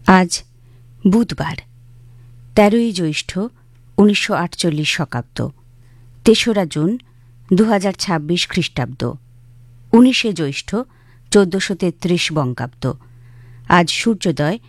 আজ বুধবার ১৩ই জ্যৈষ্ঠ ১৯৪৮ শকাব্দ, ৩রা জুন ২০২৬ খ্রিস্টাব্দ, ১৯শে জ্যৈষ্ঠ ১৪৩৩ বঙ্গাব্দ। আজ সূর্যোদয়